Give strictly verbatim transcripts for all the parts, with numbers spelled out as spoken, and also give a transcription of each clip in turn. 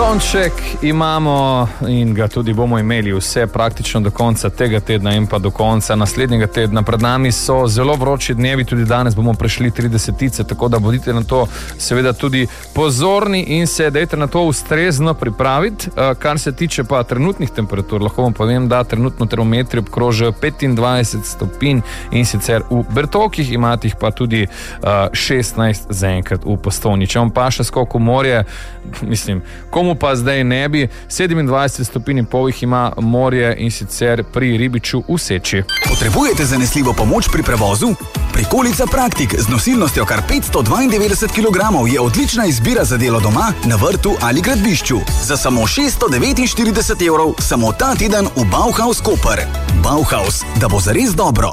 Talonček imamo in ga tudi bomo imeli vse praktično do konca tega tedna in pa do konca naslednjega tedna. Pred nami so zelo vroči dnevi, tudi danes bomo prešli tridesetice, tako da bodite na to seveda tudi pozorni in se dajte na to ustrezno pripraviti. Kar se tiče pa trenutnih temperatur, lahko vam povem, da trenutno termometri obkrožajo petindvajset stopinj in sicer v Bertokih, imate jih pa tudi šestnajst zaenkrat v Postojni. Če vam pa še skok v morje, mislim, komu pa zdaj ne bi, sedemindvajset stopinj in pol jih ima morje in sicer pri Ribiču v Seči. Potrebujete zanesljivo pomoč pri prevozu? Prikolica Praktik z nosilnostjo kar petsto dvaindevetdeset kilogramov je odlična izbira za delo doma, na vrtu ali gradbišču. Za samo šeststo devetinštirideset evrov samo ta teden v Bauhaus Koper. Bauhaus, da bo zares dobro.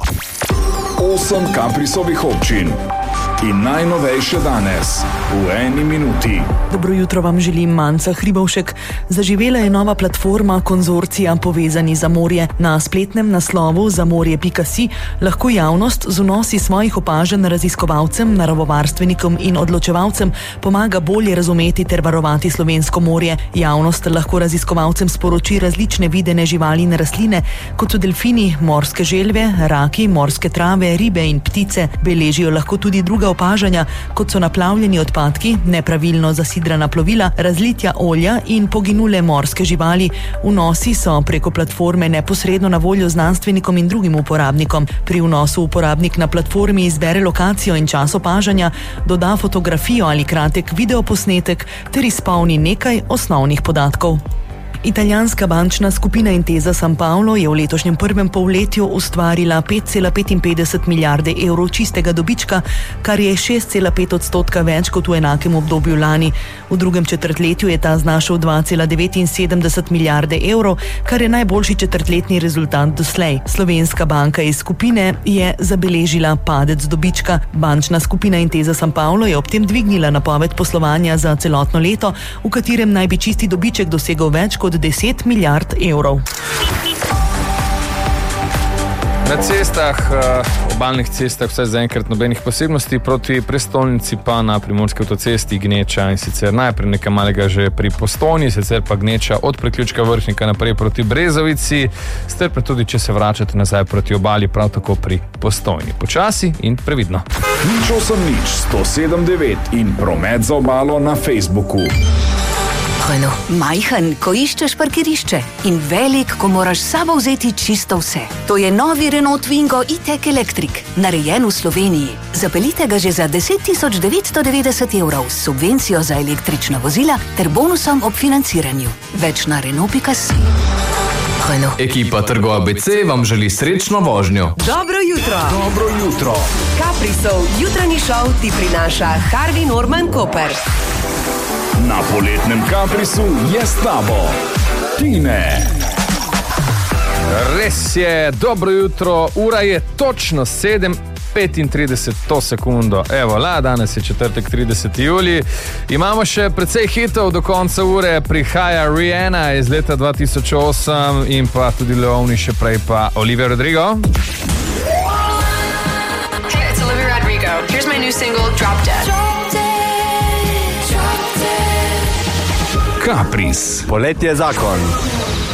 Osem Kaprisovih občin in najnovejše danes v eni minuti. Dobro jutro vam želim, Manca Hribovšek. Zaživela je nova platforma konzorcija Povezani za morje. Na spletnem naslovu zamorje pika si lahko javnost z vnosi svojih opažanj raziskovalcem, naravovarstvenikom in odločevalcem pomaga bolje razumeti ter varovati slovensko morje. Javnost lahko raziskovalcem sporoči različne videne živali in rastline, kot so delfini, morske želve, raki, morske trave, ribe in ptice. Beležijo lahko tudi druga opažanja, kot so naplavljeni odpadki, nepravilno zasidrana plovila, razlitja olja in poginule morske živali. Vnosi so preko platforme neposredno na voljo znanstvenikom in drugim uporabnikom. Pri vnosu uporabnik na platformi izbere lokacijo in čas opažanja, doda fotografijo ali kratek videoposnetek ter izpolni nekaj osnovnih podatkov. Italijanska bančna skupina Intesa Sanpaolo je v letošnjem prvem polletju ustvarila pet cela petinpetdeset milijarde evrov čistega dobička, kar je šest cela pet odstotka več kot v enakem obdobju lani. V drugem četrtletju je ta znašal dva cela devetinsedemdeset milijarde evrov, kar je najboljši četrtletni rezultat doslej. Slovenska banka iz skupine je zabeležila padec dobička. Bančna skupina Intesa Sanpaolo je ob tem dvignila napoved poslovanja za celotno leto, v katerem naj bi čisti dobiček dosegel več kot deset milijard evrov. Na cestah, obalnih cestah vsaj zaenkrat nobenih posebnosti, proti prestolnici pa na primorski avtocesti gneča in sicer najprej nekaj malega že pri Postojni, sicer pa gneča od priključka Vršnika naprej proti Brezovici, strpno tudi, če se vračate nazaj proti obali, prav tako pri Postojni. Počasi in previdno. Nič osem nič, sto sedem devet in promet za obalo na Facebooku. Majhen, ko iščeš parkirišče in velik, ko moraš sabo vzeti čisto vse. To je novi Renault Twingo e-tech Electric, narejen v Sloveniji. Zapeljite ga že za deset tisoč devetsto devetdeset evrov s subvencijo za električna vozila ter bonusom ob financiranju. Več na Renault pika si. Ekipa Trgo A B C vam želi srečno vožnjo. Dobro jutro. Dobro jutro. Kaprisov jutranji šov ti prinaša Harvey Norman Koper. Na poletnem Kaprisu je s tabo Tine. Res je, dobro jutro, ura je točno sedem petintrideset to sekundo. Evo, la, danes je četrtek, trideseti julij. Imamo še precej hitov do konca ure, prihaja Rihanna iz leta dva tisoč osem in pa tudi Leoni, še prej pa Olivia Rodrigo. Hey, it's Olivia Rodrigo. Here's my new single, Drop Dead. Kapris. Poletje je zakon.